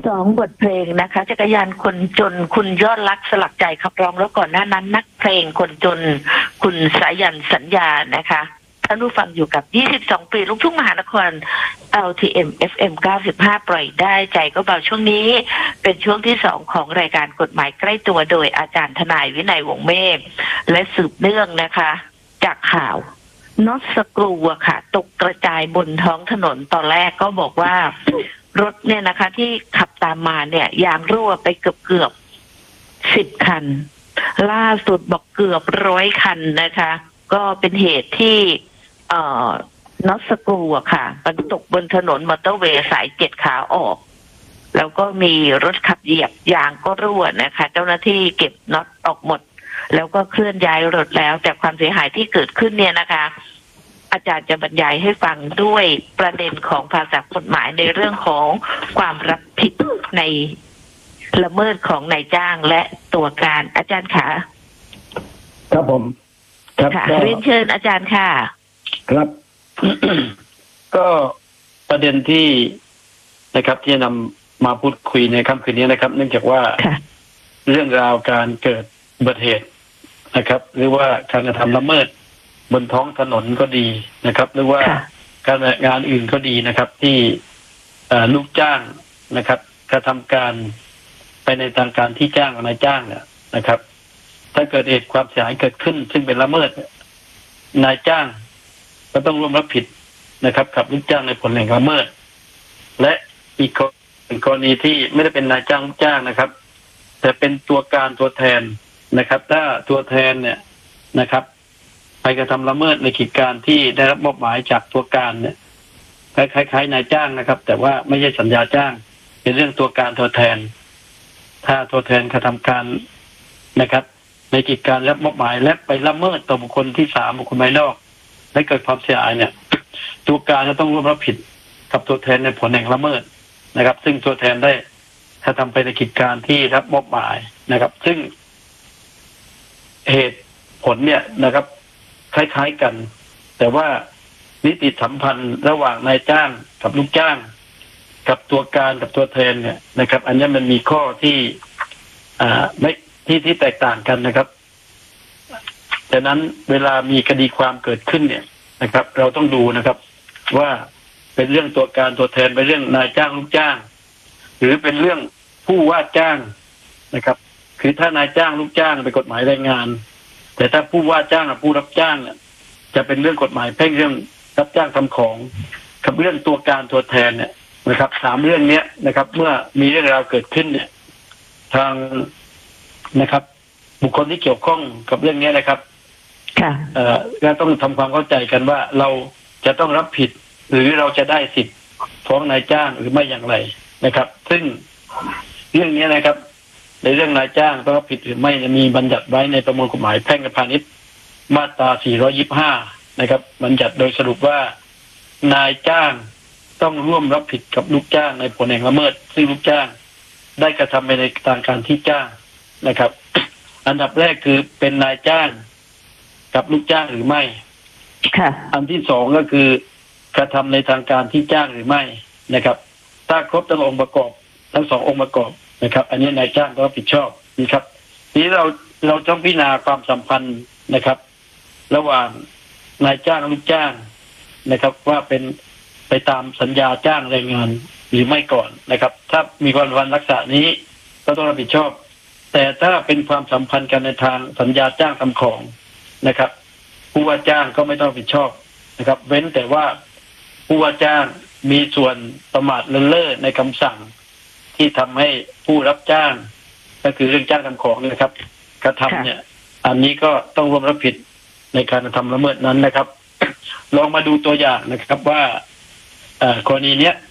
2 บทเพลงนะคะจักรยานคนจนคุณยอดรักสลักใจขับร้องแล้วก่อนหน้านั้นนักเพลงคนจนคุณสายันสัญญานะคะท่านผู้ฟังอยู่กับ22 ปีลูกทุ่งมหานคร LTM FM 95ปล่อยได้ใจก็เบาช่วงนี้เป็นช่วงที่2ของรายการกฎหมายใกล้ตัวโดยอาจารย์ทนายวินัยวงศ์เมฆและสืบเนื่องนะคะจากข่าวน็อตสกรูค่ะตกกระจายบนท้องถนนตอนแรกก็บอกว่ารถเนี่ยนะคะที่ขับตามมาเนี่ยยางรั่วไปเกือบ10 คันล่าสุดบอกเกือบ100 คันนะคะก็เป็นเหตุที่น็อตสกรูค่ะมันตกบนถนนมอเตอร์เวย์สาย7ขาออกแล้วก็มีรถขับเหยียบยางก็รั่วนะคะเจ้าหน้าที่เก็บน็อตออกหมดแล้วก็เคลื่อนย้ายรถแล้วแต่ความเสียหายที่เกิดขึ้นเนี่ยนะคะอาจารย์จะบรรยายให้ฟังด้วยประเด็นของภาษากฎหมายในเรื่องของความรับผิดในละเมิดของนายจ้างและตัวการอาจารย์ค่ะครับผมค่ะเรียนเชิญอาจารย์ค่ะครับ ก็ประเด็นที่นะครับที่นำมาพูดคุยในค่ำคืนนี้นะครับเนื่องจากว่าเรื่องราวการเกิดอุบัติเหตุนะครับหรือว่าการกระทำละเมิดบนท้องถนนก็ดีนะครับหรือว่าการงานอื่นก็ดีนะครับ ที่ลูกจ้างนะครับกระทำการไปในทางการที่จ้างกับนายจ้างเนี่ยนะครับ ถ้าเกิดเหตุความเสียหายเกิดขึ้นซึ่งเป็นละเมิดนายจ้างก็ต้องร่วมรับผิดนะครับกับลูกจ้างในผลแห่งละเมิดและอีกกรณีที่ไม่ได้เป็นนายจ้างลูกจ้างนะครับแต่เป็นตัวการตัวแทนนะครับถ้าตัวแทนเนี่ยนะครับไปกระทำละเมิดในกิจการที่ได้รับมอบหมายจากตัวการเนี่ยคล้ายๆนายจ้างนะครับแต่ว่าไม่ใช่สัญญาจ้างเป็นเรื่องตัวการตัวแทนถ้าตัวแทนกระทำการนะครับในกิจการรับมอบหมายและไปละเมิดต่อบุคคลที่3บุคคลภายนอกและเกิดความเสียหายเนี่ยตัวการจะต้องร่วมรับผิดกับตัวแทนในผลแห่งละเมิดนะครับซึ่งตัวแทนได้กระทำไปในกิจการที่รับมอบหมายนะครับซึ่งเหตุผลเนี่ยนะครับคล้ายๆกันแต่ว่านิติสัมพันธ์ระหว่างนายจ้างกับลูกจ้างกับตัวการกับตัวแทนเนี่ยนะครับอันนี้มันมีข้อที่ไม่ที่แตกต่างกันนะครับดังนั้นเวลามีคดีความเกิดขึ้นเนี่ยนะครับเราต้องดูนะครับว่าเป็นเรื่องตัวการตัวแทนเป็นเรื่องนายจ้างลูกจ้างหรือเป็นเรื่องผู้ว่าจ้างนะครับคือถ้านายจ้างลูกจ้างเป็นกฎหมายแรงงานแต่ถ้าผู้ว่าจ้างกับผู้รับจ้างเนี่ยจะเป็นเรื่องกฎหมายแพ่งเรื่องรับจ้างทำของกับเรื่องตัวการตัวแทนเนี่ยนะครับ3เรื่องนี้นะครับเมื่อมีเรื่องราวเกิดขึ้นเนี่ยทางนะครับบุคคลที่เกี่ยวข้องกับเรื่องนี้นะครับก็ต้องทำความเข้าใจกันว่าเราจะต้องรับผิดหรือเราจะได้สิทธิ์ฟ้องนายจ้างหรือไม่อย่างไรนะครับซึ่งเรื่องนี้นะครับในเรื่องนายจ้างต้องรับผิดหรือไม่มีบัญญัติไว้ในประมวลกฎหมายแพ่งและพาณิชย์มาตรา425นะครับบัญญัติโดยสรุปว่านายจ้างต้องร่วมรับผิดกับลูกจ้างในผลแห่งละเมิดซึ่งลูกจ้างได้กระทำไปในทางการที่จ้างนะครับอันดับแรกคือเป็นนายจ้างกับลูกจ้างหรือไม่อันที่2ก็คือกระทำในทางการที่จ้างหรือไม่นะครับถ้าครบทั้งองค์ประกอบทั้ง2องค์ประกอบนะครับอันนี้นายจ้างก็รับผิดชอบนะครับทีนี้เราต้องพิจารณาความสัมพันธ์นะครับระหว่างนายจ้างลูกจ้างนะครับว่าเป็นไปตามสัญญาจ้างแรงงานหรือไม่ก่อนนะครับถ้ามีความสัมพันธ์ลักษณะนี้ก็ต้องรับผิดชอบแต่ถ้าเป็นความสัมพันธ์กันในทางสัญญาจ้างทำของนะครับผู้ว่าจ้างก็ไม่ต้องรับผิดชอบนะครับเว้นแต่ว่าผู้ว่าจ้างมีส่วนประมาทเลินเล่อในคำสั่งที่ทำให้ผู้รับจ้างก็คือเรื่องจ้างทำของนะครับกระทำเนี่ยอันนี้ก็ต้องร่วมรับผิดในการกระทำละเมิดนั้นนะครับ ลองมาดูตัวอย่างนะครับว่ากรณีเนี้ย